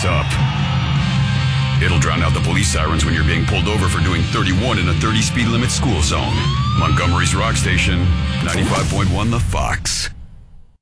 this up. It'll drown out the police sirens when you're being pulled over for doing 31 in a 30 speed limit school zone. Montgomery's Rock Station, 95.1 The Fox.